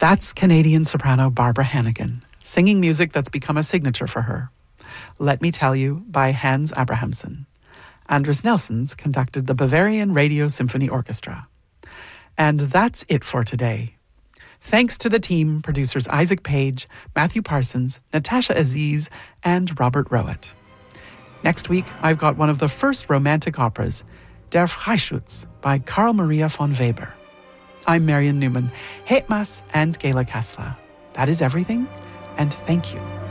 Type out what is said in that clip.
That's Canadian soprano Barbara Hannigan, singing music that's become a signature for her. Let Me Tell You by Hans Abrahamson. Anders Nelsons conducted the Bavarian Radio Symphony Orchestra. And that's it for today. Thanks to the team, producers Isaac Page, Matthew Parsons, Natasha Aziz, and Robert Rowett. Next week, I've got one of the first romantic operas, Der Freischütz by Carl Maria von Weber. I'm Marion Newman, Het Mas and Gayla Kessler. That is everything, and thank you.